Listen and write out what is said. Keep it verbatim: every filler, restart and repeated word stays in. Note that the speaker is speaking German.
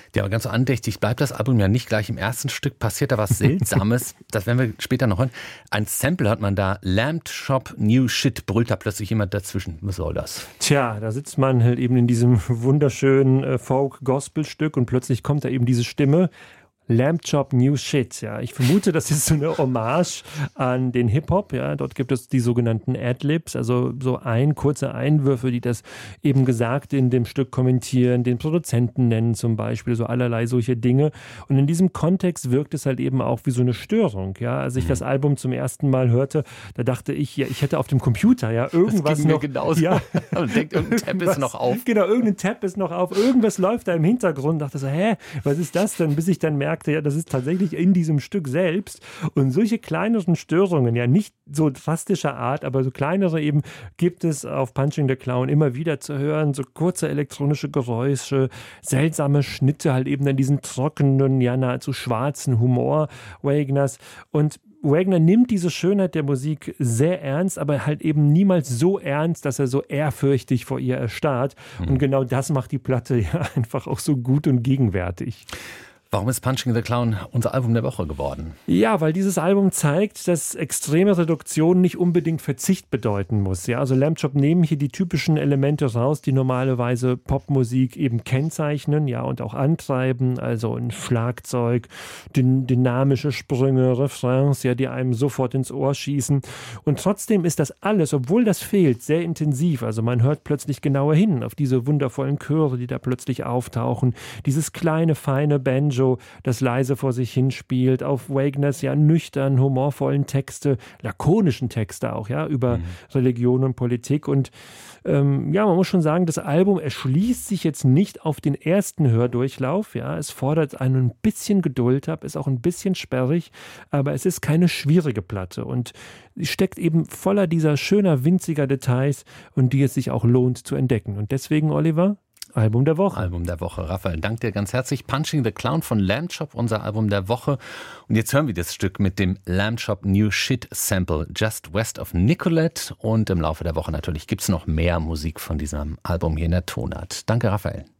Ja, aber ganz so andächtig bleibt das Album ja nicht gleich im ersten Stück. Passiert da was Seltsames, das werden wir später noch hören. Ein Sample hat man da, Lamp Shop New Shit, brüllt da plötzlich jemand dazwischen. Was soll das? Tja, da sitzt man halt eben in diesem wunderschönen äh, Folk-Gospel-Stück und plötzlich kommt da eben diese Stimme. Lamp Chop New Shit, ja. Ich vermute, das ist so eine Hommage an den Hip-Hop, ja. Dort gibt es die sogenannten Ad-Libs, also so ein kurze Einwürfe, die das eben Gesagte in dem Stück kommentieren, den Produzenten nennen zum Beispiel, so allerlei solche Dinge. Und in diesem Kontext wirkt es halt eben auch wie so eine Störung, ja. Als ich mhm. das Album zum ersten Mal hörte, da dachte ich, ja, ich hätte auf dem Computer, ja, irgendwas das ging mir noch. Genauso. Ja. Und denkt, irgendein Tab ist noch auf. Genau, irgendein Tab ist noch auf, irgendwas läuft da im Hintergrund. Dachte so, hä, was ist das denn? Bis ich dann merke, ja, das ist tatsächlich in diesem Stück selbst. Und solche kleineren Störungen, ja nicht so drastischer Art, aber so kleinere eben, gibt es auf Punching the Clown immer wieder zu hören. So kurze elektronische Geräusche, seltsame Schnitte halt eben an diesen trockenen, ja nahezu schwarzen Humor Wagners. Und Wagner nimmt diese Schönheit der Musik sehr ernst, aber halt eben niemals so ernst, dass er so ehrfürchtig vor ihr erstarrt. Mhm. Und genau das macht die Platte ja einfach auch so gut und gegenwärtig. Warum ist Punching the Clown unser Album der Woche geworden? Ja, weil dieses Album zeigt, dass extreme Reduktion nicht unbedingt Verzicht bedeuten muss. Ja, also Lamp Chop nehmen hier die typischen Elemente raus, die normalerweise Popmusik eben kennzeichnen, ja, und auch antreiben. Also ein Schlagzeug, dyn- dynamische Sprünge, Refrains, ja, die einem sofort ins Ohr schießen. Und trotzdem ist das alles, obwohl das fehlt, sehr intensiv. Also man hört plötzlich genauer hin auf diese wundervollen Chöre, die da plötzlich auftauchen. Dieses kleine, feine Banjo, das leise vor sich hinspielt, auf Wagners ja nüchtern, humorvollen Texte, lakonischen Texte auch, ja, über mhm. Religion und Politik. Und ähm, ja, man muss schon sagen, das Album erschließt sich jetzt nicht auf den ersten Hördurchlauf, ja, es fordert einen ein bisschen Geduld ab, ist auch ein bisschen sperrig, aber es ist keine schwierige Platte und sie steckt eben voller dieser schöner, winziger Details und die es sich auch lohnt zu entdecken. Und deswegen, Oliver, Album der Woche. Album der Woche. Raphael, danke dir ganz herzlich. Punching the Clown von Lamp Chop, unser Album der Woche. Und jetzt hören wir das Stück mit dem Lamp Chop New Shit Sample, Just West of Nicolette. Und im Laufe der Woche natürlich gibt es noch mehr Musik von diesem Album hier in der Tonart. Danke, Raphael.